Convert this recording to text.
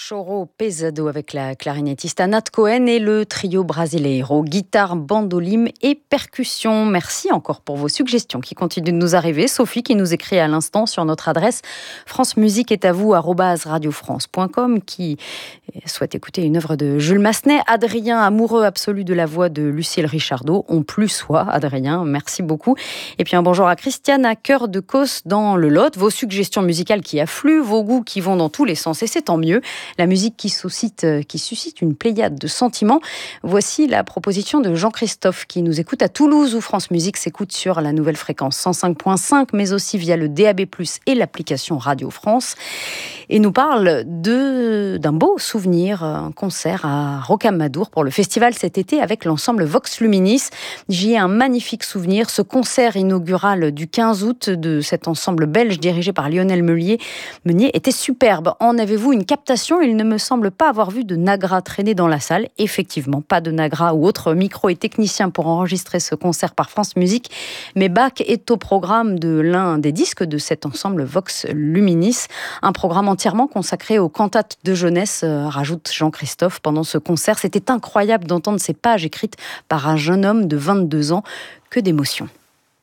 Choro Pesado avec la clarinettiste Anat Cohen et le trio Brasileiro, guitare, bandolim et percussion. Merci encore pour vos suggestions qui continuent de nous arriver. Sophie qui nous écrit à l'instant sur notre adresse francemusiqueestatvous@radiofrance.com qui souhaite écouter une œuvre de Jules Massenet. Adrien, amoureux absolu de la voix de Lucille Richardot. On plus soit, Adrien, merci beaucoup. Et puis un bonjour à Christiane à Cœur de Causse dans le Lot. Vos suggestions musicales qui affluent, vos goûts qui vont dans tous les sens et c'est tant mieux. La musique qui suscite une pléiade de sentiments. Voici la proposition de Jean-Christophe qui nous écoute à Toulouse où France Musique s'écoute sur la nouvelle fréquence 105.5 mais aussi via le DAB+, et l'application Radio France. Et nous parle d'un beau souvenir, un concert à Rocamadour pour le festival cet été avec l'ensemble Vox Luminis. J'y ai un magnifique souvenir, ce concert inaugural du 15 août de cet ensemble belge dirigé par Lionel Meunier était superbe. En avez-vous une captation? Il ne me semble pas avoir vu de Nagra traîner dans la salle. Effectivement, pas de Nagra ou autre micro et technicien pour enregistrer ce concert par France Musique, mais Bach est au programme de l'un des disques de cet ensemble Vox Luminis, un programme entièrement consacré aux cantates de jeunesse, rajoute Jean-Christophe pendant ce concert. C'était incroyable d'entendre ces pages écrites par un jeune homme de 22 ans. Que d'émotions.